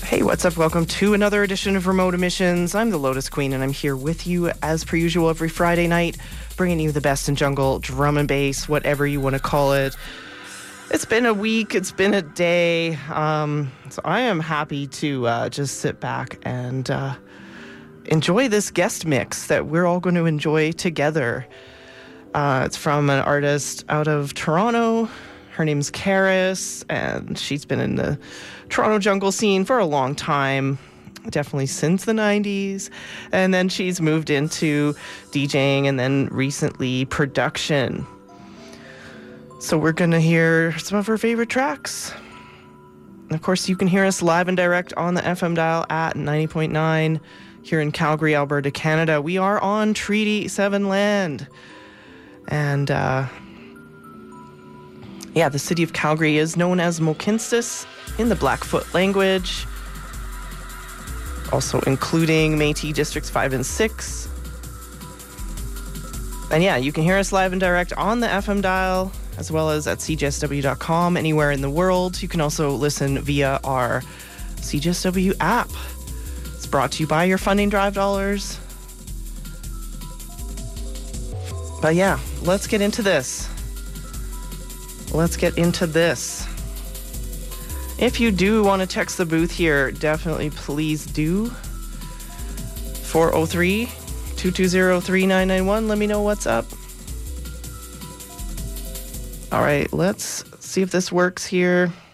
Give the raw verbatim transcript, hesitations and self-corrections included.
Hey, what's up? Welcome to another edition of Remote Emissions. I'm the Lotus Queen, and I'm here with you as per usual every Friday night, bringing you the best in jungle, drum and bass, whatever you want to call it. It's been a week. It's been a day. Um, so I am happy to uh, just sit back and uh, enjoy this guest mix that we're all going to enjoy together. Uh, it's from an artist out of Toronto. Her name's Karis, and she's been in the Toronto jungle scene for a long time, definitely since the nineties. And then she's moved into DJing and then recently production. So we're going to hear some of her favorite tracks. And of course, you can hear us live and direct on the F M dial at ninety point nine here in Calgary, Alberta, Canada. We are on Treaty seven land. And, uh... yeah, the city of Calgary is known as Mohkinstsis in the Blackfoot language, also including Métis Districts five and six. And yeah, you can hear us live and direct on the F M dial, as well as at C J S W dot com anywhere in the world. You can also listen via our C J S W app. It's brought to you by your funding drive dollars. But yeah, let's get into this. Let's get into this. If you do want to text the booth here, definitely please do. four oh three, two two zero, three nine nine one. Let me know what's up. All right, let's see if this works here.